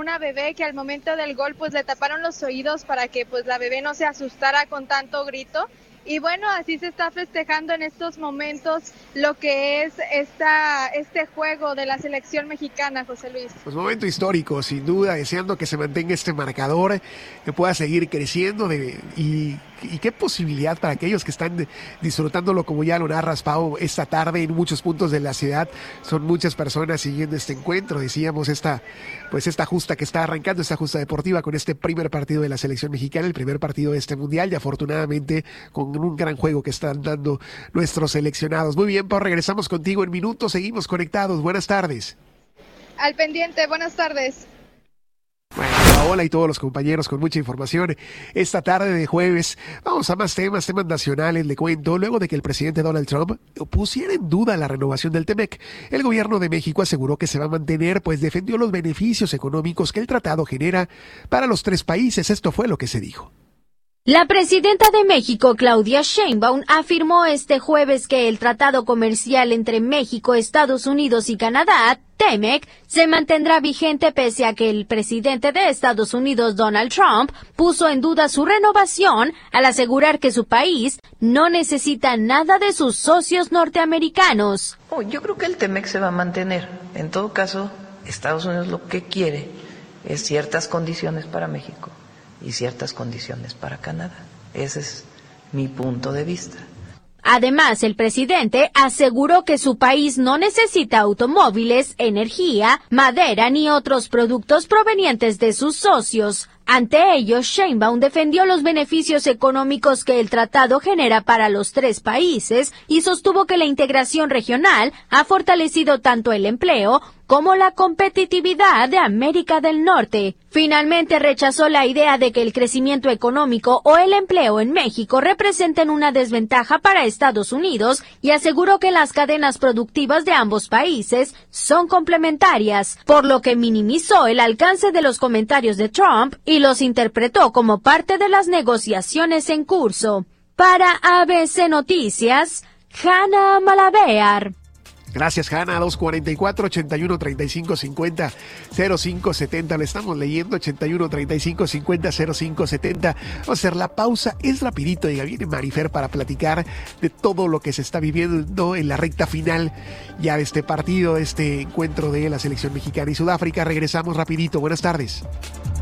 una bebé que al momento del gol pues le taparon los oídos para que pues la bebé no se asustara con tanto grito. Y bueno, así se está festejando en estos momentos lo que es este juego de la selección mexicana, José Luis. Pues momento histórico, sin duda, deseando que se mantenga este marcador, que pueda seguir creciendo y qué posibilidad para aquellos que están disfrutándolo, como ya lo narras, Pau, esta tarde en muchos puntos de la ciudad. Son muchas personas siguiendo este encuentro, decíamos, esta justa que está arrancando, esta justa deportiva con este primer partido de la selección mexicana, el primer partido de este mundial, y afortunadamente con un gran juego que están dando nuestros seleccionados. Muy bien, Pau, regresamos contigo en minutos, seguimos conectados. Buenas tardes. Al pendiente, buenas tardes. Bueno, hola y todos los compañeros con mucha información esta tarde de jueves. Vamos a más temas nacionales, le cuento. Luego de que el presidente Donald Trump pusiera en duda la renovación del TEMEC, el gobierno de México aseguró que se va a mantener, pues defendió los beneficios económicos que el tratado genera para los tres países. Esto fue lo que se dijo. La presidenta de México, Claudia Sheinbaum, afirmó este jueves que el tratado comercial entre México, Estados Unidos y Canadá, TEMEC, se mantendrá vigente pese a que el presidente de Estados Unidos, Donald Trump, puso en duda su renovación al asegurar que su país no necesita nada de sus socios norteamericanos. Yo creo que el TEMEC se va a mantener. En todo caso, Estados Unidos lo que quiere es ciertas condiciones para México y ciertas condiciones para Canadá. Ese es mi punto de vista. Además, el presidente aseguró que su país no necesita automóviles, energía, madera ni otros productos provenientes de sus socios. Ante ello, Sheinbaum defendió los beneficios económicos que el tratado genera para los tres países y sostuvo que la integración regional ha fortalecido tanto el empleo como la competitividad de América del Norte. Finalmente rechazó la idea de que el crecimiento económico o el empleo en México representen una desventaja para Estados Unidos y aseguró que las cadenas productivas de ambos países son complementarias, por lo que minimizó el alcance de los comentarios de Trump y los interpretó como parte de las negociaciones en curso. Para ABC Noticias, Hanna Malavéar. Gracias, Hanna. 244-81-35-50-0570. Le estamos leyendo 81-35-50-0570. Vamos a hacer la pausa. Es rapidito. Ya viene Marifer para platicar de todo lo que se está viviendo en la recta final ya de este partido, de este encuentro de la selección mexicana y Sudáfrica. Regresamos rapidito. Buenas tardes.